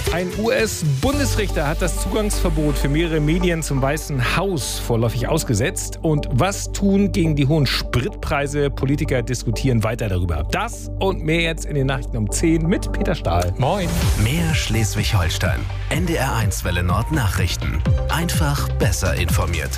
Ein US-Bundesrichter hat das Zugangsverbot für mehrere Medien zum Weißen Haus vorläufig ausgesetzt. Und was tun gegen die hohen Spritpreise? Politiker diskutieren weiter darüber. Das und mehr jetzt in den Nachrichten um 10 mit Peter Stahl. Moin. Mehr Schleswig-Holstein. NDR1 Welle Nord Nachrichten. Einfach besser informiert.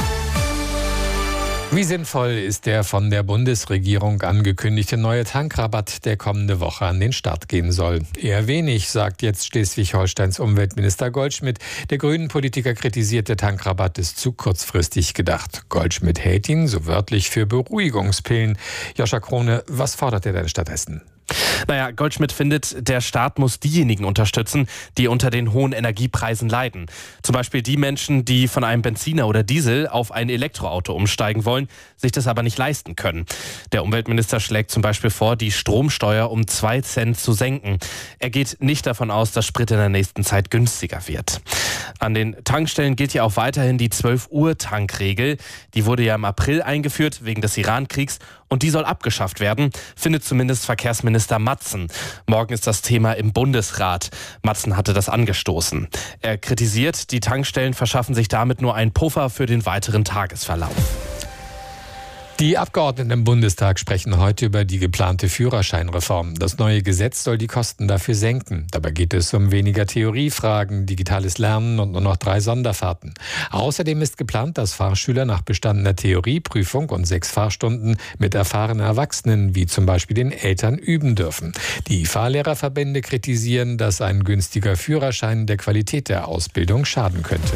Wie sinnvoll ist der von der Bundesregierung angekündigte neue Tankrabatt, der kommende Woche an den Start gehen soll? Eher wenig, sagt jetzt Schleswig-Holsteins Umweltminister Goldschmidt. Der Grünen-Politiker kritisiert, der Tankrabatt ist zu kurzfristig gedacht. Goldschmidt hält ihn so wörtlich für Beruhigungspillen. Joscha Krone, was fordert er denn stattdessen? Goldschmidt findet, der Staat muss diejenigen unterstützen, die unter den hohen Energiepreisen leiden. Zum Beispiel die Menschen, die von einem Benziner oder Diesel auf ein Elektroauto umsteigen wollen, sich das aber nicht leisten können. Der Umweltminister schlägt zum Beispiel vor, die Stromsteuer um 2 Cent zu senken. Er geht nicht davon aus, dass Sprit in der nächsten Zeit günstiger wird. An den Tankstellen gilt ja auch weiterhin die 12-Uhr-Tankregel. Die wurde ja im April eingeführt wegen des Iran-Kriegs und die soll abgeschafft werden, findet zumindest Verkehrsminister Matzen. Morgen ist das Thema im Bundesrat. Matzen hatte das angestoßen. Er kritisiert, die Tankstellen verschaffen sich damit nur einen Puffer für den weiteren Tagesverlauf. Die Abgeordneten im Bundestag sprechen heute über die geplante Führerscheinreform. Das neue Gesetz soll die Kosten dafür senken. Dabei geht es um weniger Theoriefragen, digitales Lernen und nur noch 3 Sonderfahrten. Außerdem ist geplant, dass Fahrschüler nach bestandener Theorieprüfung und 6 Fahrstunden mit erfahrenen Erwachsenen, wie zum Beispiel den Eltern, üben dürfen. Die Fahrlehrerverbände kritisieren, dass ein günstiger Führerschein der Qualität der Ausbildung schaden könnte.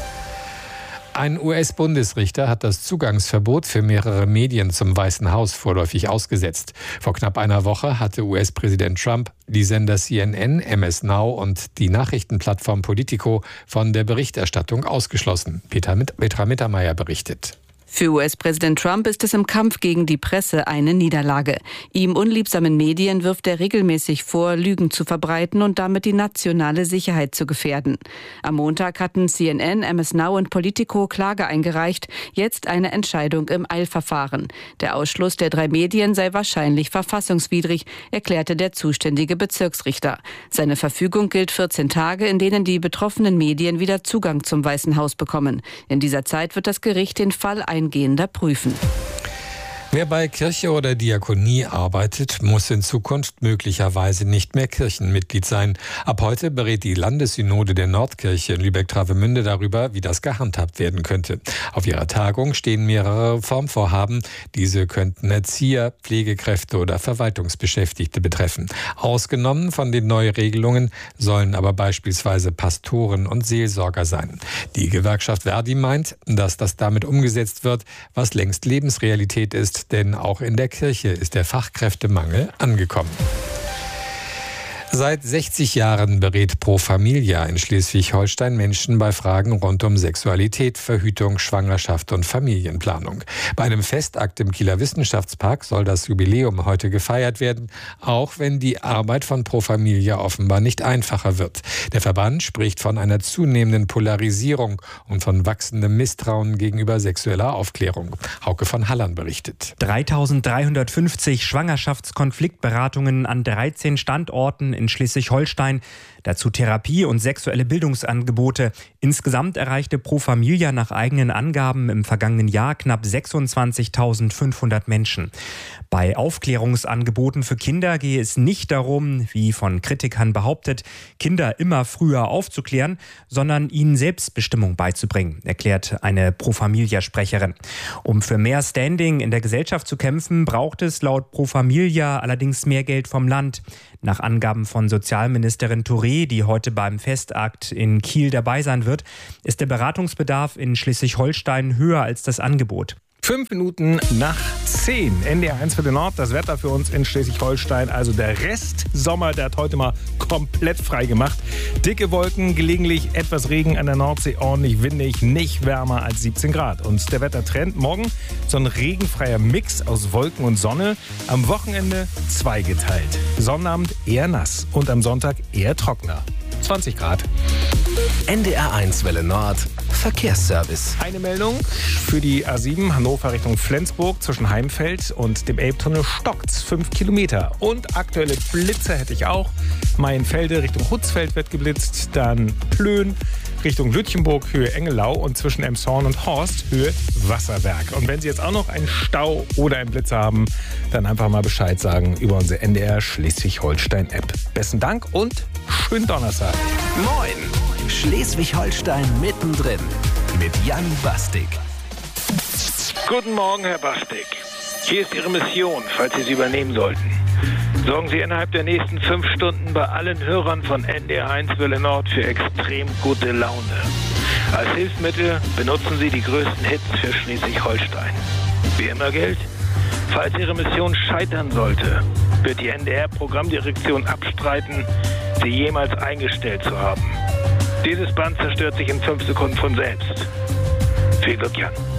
Ein US-Bundesrichter hat das Zugangsverbot für mehrere Medien zum Weißen Haus vorläufig ausgesetzt. Vor knapp einer Woche hatte US-Präsident Trump die Sender CNN, MS Now und die Nachrichtenplattform Politico von der Berichterstattung ausgeschlossen. Petra Mittermeier berichtet. Für US-Präsident Trump ist es im Kampf gegen die Presse eine Niederlage. Ihm unliebsamen Medien wirft er regelmäßig vor, Lügen zu verbreiten und damit die nationale Sicherheit zu gefährden. Am Montag hatten CNN, MS Now und Politico Klage eingereicht, jetzt eine Entscheidung im Eilverfahren. Der Ausschluss der 3 Medien sei wahrscheinlich verfassungswidrig, erklärte der zuständige Bezirksrichter. Seine Verfügung gilt 14 Tage, in denen die betroffenen Medien wieder Zugang zum Weißen Haus bekommen. In dieser Zeit wird das Gericht den Fall eingehender prüfen. Wer bei Kirche oder Diakonie arbeitet, muss in Zukunft möglicherweise nicht mehr Kirchenmitglied sein. Ab heute berät die Landessynode der Nordkirche in Lübeck-Travemünde darüber, wie das gehandhabt werden könnte. Auf ihrer Tagung stehen mehrere Reformvorhaben. Diese könnten Erzieher, Pflegekräfte oder Verwaltungsbeschäftigte betreffen. Ausgenommen von den Neuregelungen sollen aber beispielsweise Pastoren und Seelsorger sein. Die Gewerkschaft Verdi meint, dass das damit umgesetzt wird, was längst Lebensrealität ist. Denn auch in der Kirche ist der Fachkräftemangel angekommen. Seit 60 Jahren berät Pro Familia in Schleswig-Holstein Menschen bei Fragen rund um Sexualität, Verhütung, Schwangerschaft und Familienplanung. Bei einem Festakt im Kieler Wissenschaftspark soll das Jubiläum heute gefeiert werden, auch wenn die Arbeit von Pro Familia offenbar nicht einfacher wird. Der Verband spricht von einer zunehmenden Polarisierung und von wachsendem Misstrauen gegenüber sexueller Aufklärung. Hauke von Hallern berichtet. 3.350 Schwangerschaftskonfliktberatungen an 13 Standorten in Schleswig-Holstein, dazu Therapie- und sexuelle Bildungsangebote. Insgesamt erreichte Pro Familia nach eigenen Angaben im vergangenen Jahr knapp 26.500 Menschen. Bei Aufklärungsangeboten für Kinder gehe es nicht darum, wie von Kritikern behauptet, Kinder immer früher aufzuklären, sondern ihnen Selbstbestimmung beizubringen, erklärt eine Pro Familia-Sprecherin. Um für mehr Standing in der Gesellschaft zu kämpfen, braucht es laut Pro Familia allerdings mehr Geld vom Land. Nach Angaben von Sozialministerin Touré, die heute beim Festakt in Kiel dabei sein wird, ist der Beratungsbedarf in Schleswig-Holstein höher als das Angebot. 5 Minuten nach 10. NDR1 für den Nord, das Wetter für uns in Schleswig-Holstein. Also der Rest Sommer, der hat heute mal komplett frei gemacht. Dicke Wolken, gelegentlich etwas Regen an der Nordsee, ordentlich windig, nicht wärmer als 17 Grad. Und der Wettertrend morgen so ein regenfreier Mix aus Wolken und Sonne. Am Wochenende zweigeteilt. Sonnabend eher nass und am Sonntag eher trockener. 20 Grad. NDR1 Welle Nord Verkehrsservice. Eine Meldung für die A7 Hannover Richtung Flensburg zwischen Heimfeld und dem Elbtunnel stockt's 5 Kilometer. Und aktuelle Blitze hätte ich auch. Mainfelde Richtung Hutzfeld wird geblitzt, dann Plön Richtung Lütchenburg, Höhe Engelau und zwischen Emshorn und Horst, Höhe Wasserwerk. Und wenn Sie jetzt auch noch einen Stau oder einen Blitz haben, dann einfach mal Bescheid sagen über unsere NDR Schleswig-Holstein-App. Besten Dank und schönen Donnerstag. Moin! Schleswig-Holstein mittendrin mit Jan Bastik. Guten Morgen, Herr Bastik. Hier ist Ihre Mission, falls Sie sie übernehmen sollten. Sorgen Sie innerhalb der nächsten 5 Stunden bei allen Hörern von NDR1 Welle Nord für extrem gute Laune. Als Hilfsmittel benutzen Sie die größten Hits für Schleswig-Holstein. Wie immer gilt, falls Ihre Mission scheitern sollte, wird die NDR-Programmdirektion abstreiten, Sie jemals eingestellt zu haben. Dieses Band zerstört sich in 5 Sekunden von selbst. Viel Glück, Jan.